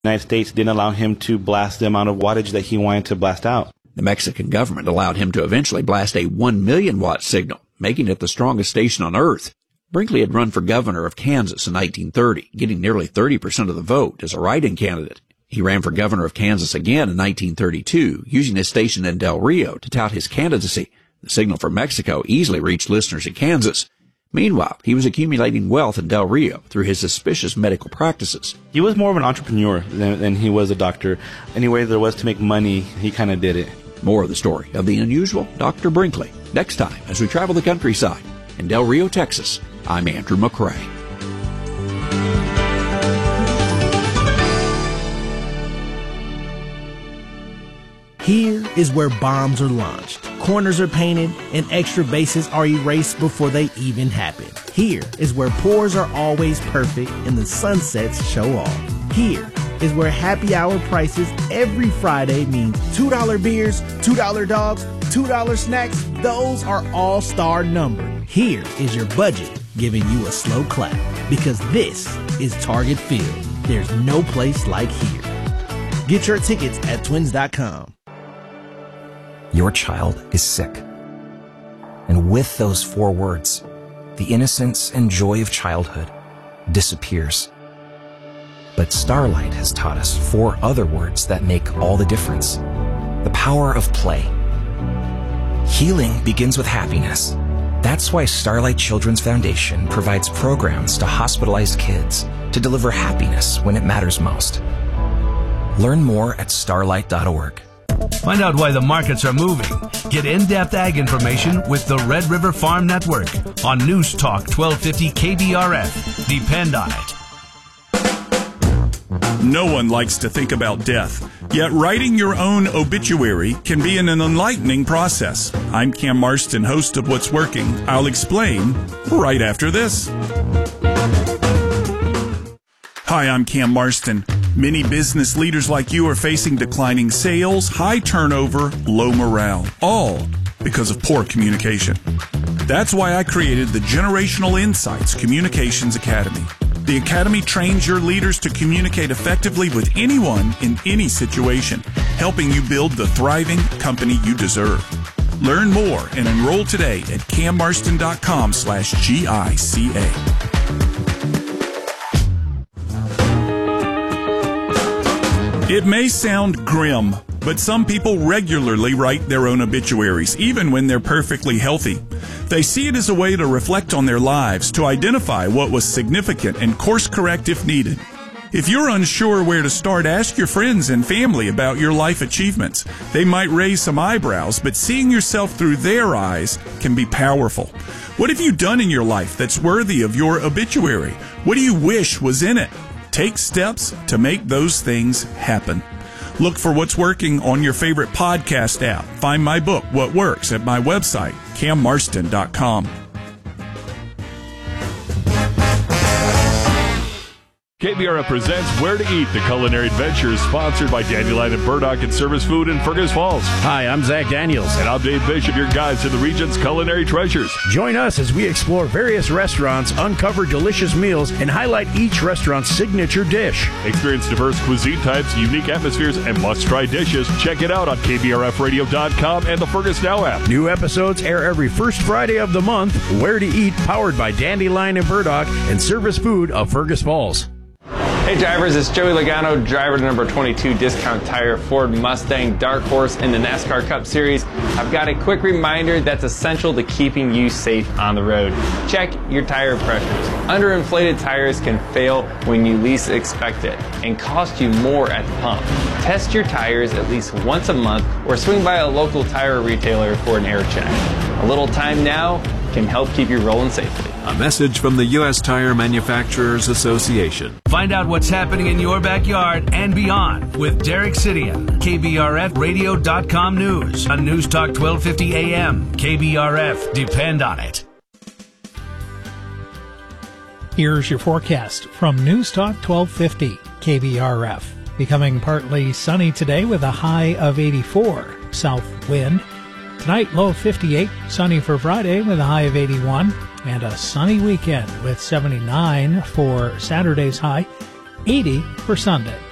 The United States didn't allow him to blast the amount of wattage that he wanted to blast out. The Mexican government allowed him to eventually blast a 1 million watt signal, making it the strongest station on Earth. Brinkley had run for governor of Kansas in 1930, getting nearly 30% of the vote as a write-in candidate. He ran for governor of Kansas again in 1932, using his station in Del Rio to tout his candidacy. The signal from Mexico easily reached listeners in Kansas. Meanwhile, he was accumulating wealth in Del Rio through his suspicious medical practices. He was more of an entrepreneur than he was a doctor. Any way there was to make money, he kind of did it. More of the story of the unusual Dr. Brinkley next time as we travel the countryside. In Del Rio, Texas, I'm Andrew McCrae. Here is where bombs are launched, corners are painted, and extra bases are erased before they even happen. Here is where pours are always perfect and the sunsets show off. Here is where happy hour prices every Friday means $2 beers, $2 dogs, $2 snacks. Those are all-star numbered. Here is your budget giving you a slow clap, because this is Target Field. There's no place like here. Get your tickets at twins.com. Your child is sick. And with those 4 words, the innocence and joy of childhood disappears. But Starlight has taught us 4 other words that make all the difference. The power of play. Healing begins with happiness. That's why Starlight Children's Foundation provides programs to hospitalized kids to deliver happiness when it matters most. Learn more at starlight.org. Find out why the markets are moving. Get in-depth ag information with the Red River Farm Network on News Talk 1250 KBRF. Depend on it. No one likes to think about death, yet writing your own obituary can be an enlightening process. I'm Cam Marston, host of What's Working. I'll explain right after this. Hi, I'm Cam Marston. Many business leaders like you are facing declining sales, high turnover, low morale, all because of poor communication. That's why I created the Generational Insights Communications Academy. The Academy trains your leaders to communicate effectively with anyone in any situation, helping you build the thriving company you deserve. Learn more and enroll today at cammarston.com/GICA. It may sound grim, but some people regularly write their own obituaries, even when they're perfectly healthy. They see it as a way to reflect on their lives, to identify what was significant and course correct if needed. If you're unsure where to start, ask your friends and family about your life achievements. They might raise some eyebrows, but seeing yourself through their eyes can be powerful. What have you done in your life that's worthy of your obituary? What do you wish was in it? Take steps to make those things happen. Look for What's Working on your favorite podcast app. Find my book, What Works, at my website, cammarston.com. KBRF presents Where to Eat, the culinary adventure, sponsored by Dandelion and Burdock and Service Food in Fergus Falls. Hi, I'm Zach Daniels. And I'm Dave Bishop, your guide to the region's culinary treasures. Join us as we explore various restaurants, uncover delicious meals, and highlight each restaurant's signature dish. Experience diverse cuisine types, unique atmospheres, and must-try dishes. Check it out on KBRFradio.com and the Fergus Now app. New episodes air every first Friday of the month. Where to Eat, powered by Dandelion and Burdock and Service Food of Fergus Falls. Hey drivers, it's Joey Logano, driver number 22 Discount Tire Ford Mustang Dark Horse in the NASCAR Cup Series. I've got a quick reminder that's essential to keeping you safe on the road. Check your tire pressures. Underinflated tires can fail when you least expect it and cost you more at the pump. Test your tires at least once a month or swing by a local tire retailer for an air check. A little time now can help keep you rolling safely. A message from the U.S. Tire Manufacturers Association. Find out what's happening in your backyard and beyond with Derek Sidian, KBRFradio.com News on News Talk 1250 AM. KBRF, depend on it. Here's your forecast from News Talk 1250 KBRF. Becoming partly sunny today with a high of 84. South wind. Tonight, low of 58. Sunny for Friday with a high of 81. And a sunny weekend with 79 for Saturday's high, 80 for Sunday.